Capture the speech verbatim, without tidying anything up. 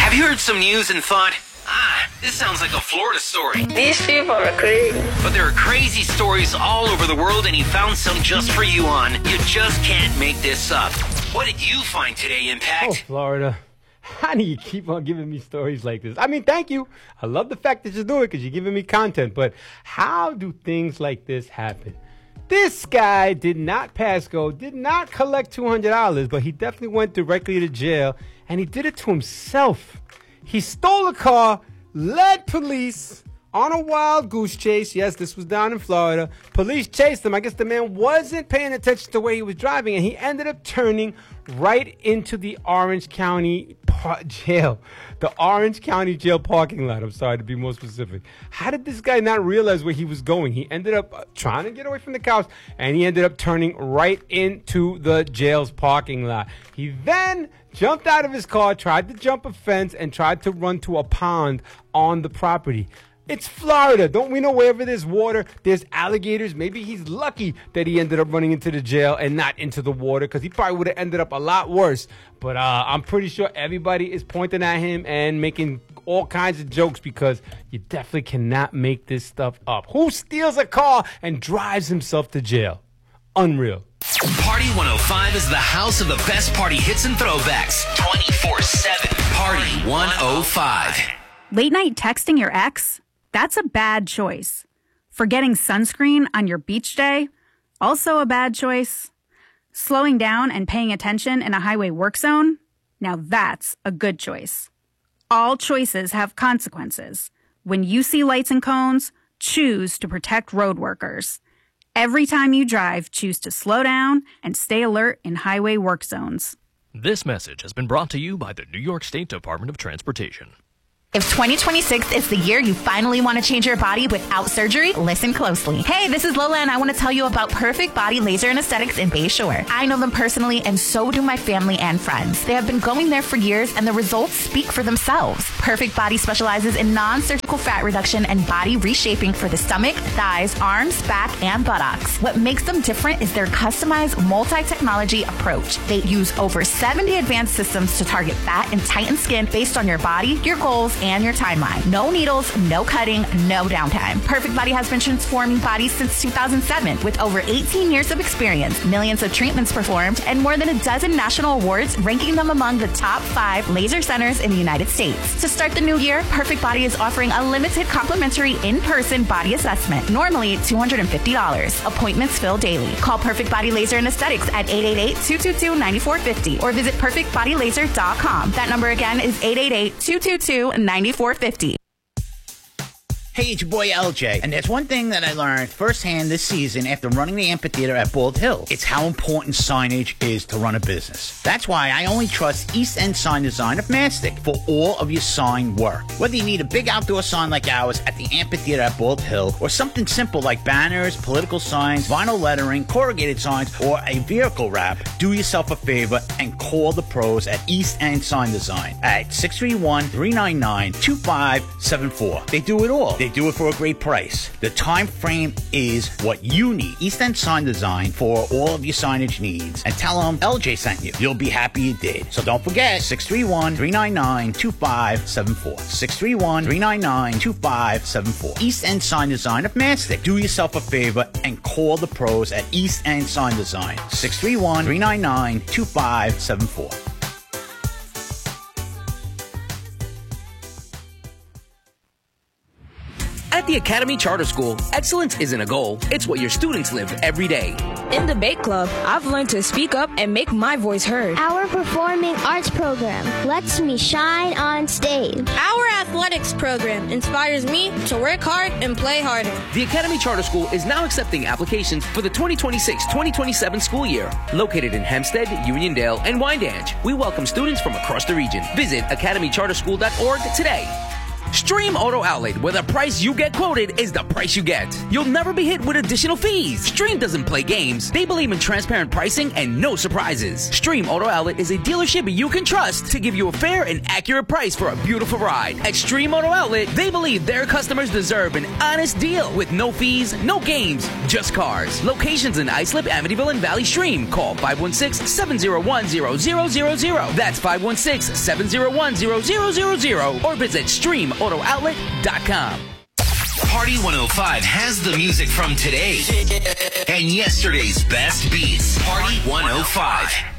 Have you heard some news and thought, ah, this sounds like a Florida story? These people are crazy. But there are crazy stories all over the world, and he found some just for you on You Just Can't Make This Up. What did you find today, Impact? Oh, Florida. How do you keep on giving me stories like this? I mean, thank you. I love the fact that you're doing it because you're giving me content. But how do things like this happen? This guy did not pass go, did not collect two hundred dollars, but he definitely went directly to jail, and he did it to himself. He stole a car, led police on a wild goose chase. Yes, this was down in Florida. Police chased him. I guess the man wasn't paying attention to where he was driving, and he ended up turning right into the Orange County jail. The Orange County jail parking lot. I'm sorry to be more specific. How did this guy not realize where he was going? He ended up uh, trying to get away from the cops, and he ended up turning right into the jail's parking lot. He then jumped out of his car, tried to jump a fence, and tried to run to a pond on the property. It's Florida. Don't we know wherever there's water, there's alligators? Maybe he's lucky that he ended up running into the jail and not into the water, because he probably would have ended up a lot worse. But uh, I'm pretty sure everybody is pointing at him and making all kinds of jokes, because you definitely cannot make this stuff up. Who steals a car and drives himself to jail? Unreal. Party one oh five is the house of the best party hits and throwbacks. twenty-four seven. Party one oh five. Late night texting your ex? That's a bad choice. Forgetting sunscreen on your beach day? Also a bad choice. Slowing down and paying attention in a highway work zone? Now that's a good choice. All choices have consequences. When you see lights and cones, choose to protect road workers. Every time you drive, choose to slow down and stay alert in highway work zones. This message has been brought to you by the New York State Department of Transportation. If twenty twenty-six is the year you finally want to change your body without surgery, listen closely. Hey, this is Lola, and I want to tell you about Perfect Body Laser and Aesthetics in Bay Shore. I know them personally, and so do my family and friends. They have been going there for years, and the results speak for themselves. Perfect Body specializes in non-surgical fat reduction and body reshaping for the stomach, thighs, arms, back, and buttocks. What makes them different is their customized multi-technology approach. They use over seventy advanced systems to target fat and tighten skin based on your body, your goals, and your timeline. No needles, no cutting, no downtime. Perfect Body has been transforming bodies since two thousand seven with over eighteen years of experience, millions of treatments performed, and more than a dozen national awards, ranking them among the top five laser centers in the United States. To start the new year, Perfect Body is offering a limited complimentary in-person body assessment, normally two hundred fifty dollars. Appointments fill daily. Call Perfect Body Laser and Aesthetics at eight eight eight, two two two, nine four five zero or visit perfect body laser dot com. That number again is eight eight eight, two two two, nine four five zero. Hey, it's your boy L J, and there's one thing that I learned firsthand this season after running the amphitheater at Bald Hill. It's how important signage is to run a business. That's why I only trust East End Sign Design of Mastic for all of your sign work. Whether you need a big outdoor sign like ours at the amphitheater at Bald Hill, or something simple like banners, political signs, vinyl lettering, corrugated signs, or a vehicle wrap, do yourself a favor and call the pros at East End Sign Design at six three one, three nine nine, two five seven four. They do it all. They do it for a great price. The time frame is what you need. East End Sign Design for all of your signage needs. And tell them L J sent you. You'll be happy you did. So don't forget, six three one, three nine nine, two five seven four. six three one, three nine nine, two five seven four. East End Sign Design of Mastic. Do yourself a favor and call the pros at East End Sign Design. six three one, three nine nine, two five seven four. At the Academy Charter School, excellence isn't a goal, it's what your students live every day. In the Debate Club, I've learned to speak up and make my voice heard. Our performing arts program lets me shine on stage. Our athletics program inspires me to work hard and play harder. The Academy Charter School is now accepting applications for the twenty twenty-six twenty twenty-seven school year. Located in Hempstead, Uniondale, and Wyandanch, we welcome students from across the region. Visit academy charter school dot org today. Stream Auto Outlet, where the price you get quoted is the price you get. You'll never be hit with additional fees. Stream doesn't play games. They believe in transparent pricing and no surprises. Stream Auto Outlet is a dealership you can trust to give you a fair and accurate price for a beautiful ride. At Stream Auto Outlet, they believe their customers deserve an honest deal with no fees, no games, just cars. Locations in Islip, Amityville, and Valley Stream. Call five one six, seven zero one, zero zero zero zero. That's five one six, seven zero one, zero zero zero zero. Or visit stream auto outlet dot com. Party one oh five has the music from today and yesterday's best beats. Party one oh five.